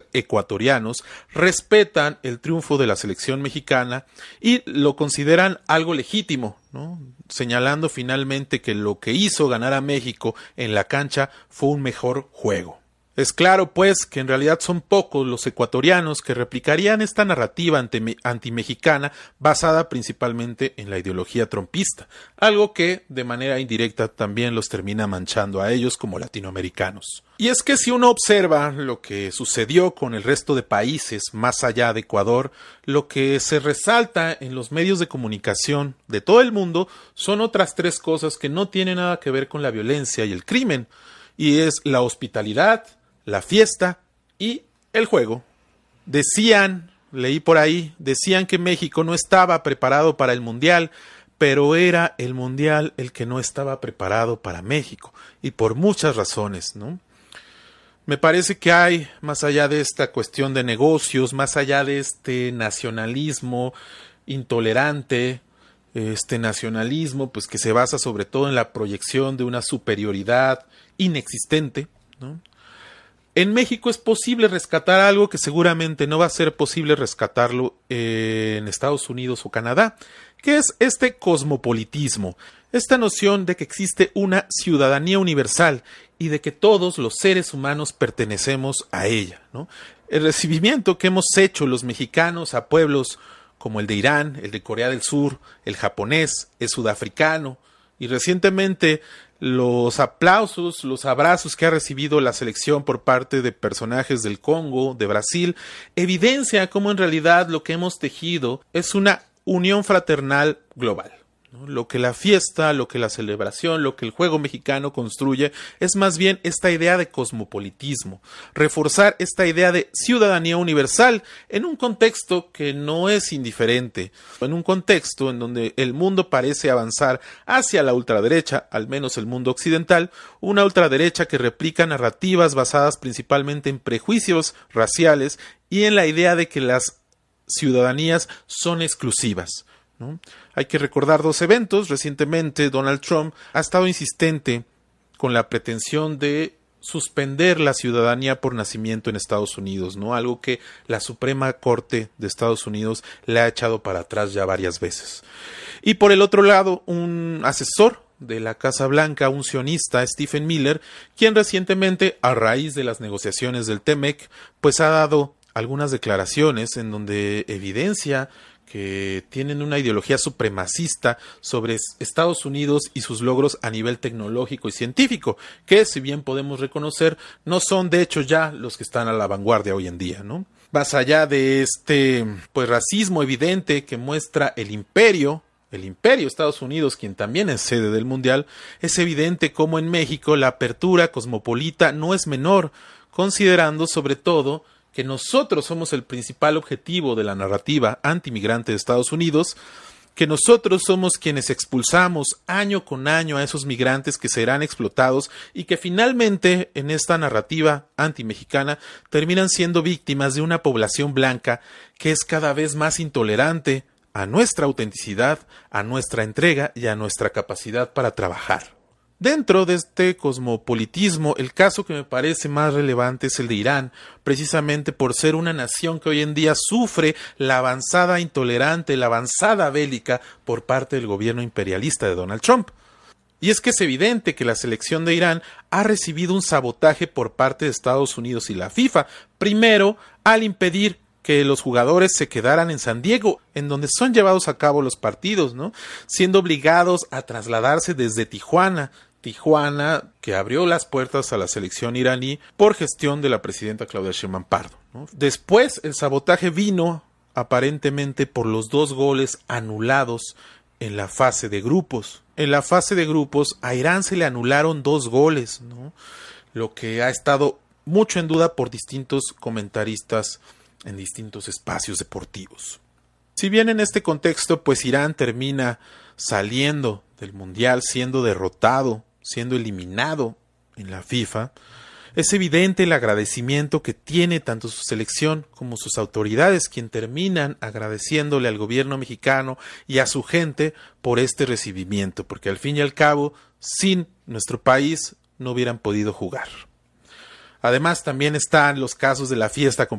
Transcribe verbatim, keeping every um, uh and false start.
ecuatorianos respetan el triunfo de la selección mexicana y lo consideran algo legítimo, ¿no? Señalando finalmente que lo que hizo ganar a México en la cancha fue un mejor juego. Es claro, pues, que en realidad son pocos los ecuatorianos que replicarían esta narrativa antimexicana basada principalmente en la ideología trompista, algo que de manera indirecta también los termina manchando a ellos como latinoamericanos. Y es que si uno observa lo que sucedió con el resto de países más allá de Ecuador, lo que se resalta en los medios de comunicación de todo el mundo son otras tres cosas que no tienen nada que ver con la violencia y el crimen, y es la hospitalidad, la fiesta y el juego. Decían, leí por ahí, decían que México no estaba preparado para el Mundial, pero era el Mundial el que no estaba preparado para México, y por muchas razones, ¿no? Me parece que hay, más allá de esta cuestión de negocios, más allá de este nacionalismo intolerante, este nacionalismo pues que se basa sobre todo en la proyección de una superioridad inexistente, ¿no? En México es posible rescatar algo que seguramente no va a ser posible rescatarlo en Estados Unidos o Canadá, que es este cosmopolitismo, esta noción de que existe una ciudadanía universal y de que todos los seres humanos pertenecemos a ella, ¿no? El recibimiento que hemos hecho los mexicanos a pueblos como el de Irán, el de Corea del Sur, el japonés, el sudafricano y recientemente los aplausos, los abrazos que ha recibido la selección por parte de personajes del Congo, de Brasil, evidencia cómo en realidad lo que hemos tejido es una unión fraternal global, ¿no? Lo que la fiesta, lo que la celebración, lo que el juego mexicano construye es más bien esta idea de cosmopolitismo, reforzar esta idea de ciudadanía universal en un contexto que no es indiferente, en un contexto en donde el mundo parece avanzar hacia la ultraderecha, al menos el mundo occidental, una ultraderecha que replica narrativas basadas principalmente en prejuicios raciales y en la idea de que las ciudadanías son exclusivas, ¿no? Hay que recordar dos eventos. Recientemente Donald Trump ha estado insistente con la pretensión de suspender la ciudadanía por nacimiento en Estados Unidos, ¿no? Algo que la Suprema Corte de Estados Unidos le ha echado para atrás ya varias veces. Y por el otro lado, un asesor de la Casa Blanca, un sionista, Stephen Miller, quien recientemente, a raíz de las negociaciones del T M E C, pues ha dado algunas declaraciones en donde evidencia que tienen una ideología supremacista sobre Estados Unidos y sus logros a nivel tecnológico y científico, que si bien podemos reconocer, no son de hecho ya los que están a la vanguardia hoy en día, ¿no? Más allá de este pues racismo evidente que muestra el imperio, el imperio Estados Unidos, quien también es sede del Mundial, es evidente cómo en México la apertura cosmopolita no es menor, considerando sobre todo que nosotros somos el principal objetivo de la narrativa antimigrante de Estados Unidos, que nosotros somos quienes expulsamos año con año a esos migrantes que serán explotados y que finalmente en esta narrativa antimexicana terminan siendo víctimas de una población blanca que es cada vez más intolerante a nuestra autenticidad, a nuestra entrega y a nuestra capacidad para trabajar. Dentro de este cosmopolitismo, el caso que me parece más relevante es el de Irán, precisamente por ser una nación que hoy en día sufre la avanzada intolerante, la avanzada bélica por parte del gobierno imperialista de Donald Trump. Y es que es evidente que la selección de Irán ha recibido un sabotaje por parte de Estados Unidos y la FIFA, primero al impedir que los jugadores se quedaran en San Diego, en donde son llevados a cabo los partidos, ¿no? Siendo obligados a trasladarse desde Tijuana, Tijuana, que abrió las puertas a la selección iraní por gestión de la presidenta Claudia Sheinbaum Pardo, ¿no? Después, el sabotaje vino aparentemente por los dos goles anulados en la fase de grupos. En la fase de grupos, a Irán se le anularon dos goles, ¿no? Lo que ha estado mucho en duda por distintos comentaristas en distintos espacios deportivos. Si bien en este contexto, pues Irán termina saliendo del Mundial, siendo derrotado, siendo eliminado en la FIFA, es evidente el agradecimiento que tiene tanto su selección como sus autoridades, quien terminan agradeciéndole al gobierno mexicano y a su gente por este recibimiento, porque al fin y al cabo, sin nuestro país no hubieran podido jugar. Además, también están los casos de la fiesta con